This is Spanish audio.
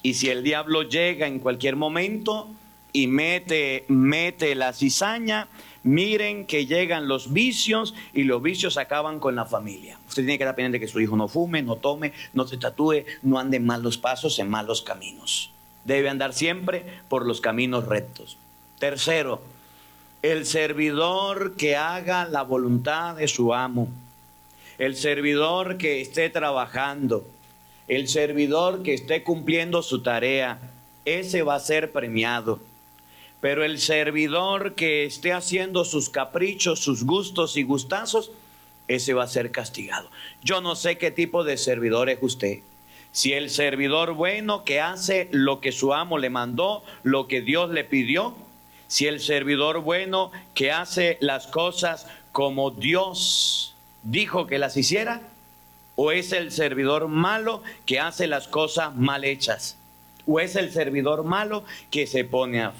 Y si el diablo llega en cualquier momento y mete la cizaña, miren que llegan los vicios y los vicios acaban con la familia. Usted tiene que estar pendiente de que su hijo no fume, no tome, no se tatúe, no ande en malos pasos, en malos caminos. Debe andar siempre por los caminos rectos. Tercero, el servidor que haga la voluntad de su amo, el servidor que esté trabajando, el servidor que esté cumpliendo su tarea, ese va a ser premiado. Pero el servidor que esté haciendo sus caprichos, sus gustos y gustazos, ese va a ser castigado. Yo no sé qué tipo de servidor es usted. Si el servidor bueno que hace lo que su amo le mandó, lo que Dios le pidió, si el servidor bueno que hace las cosas como Dios dijo que las hiciera, o es el servidor malo que hace las cosas mal hechas, o es el servidor malo que se pone a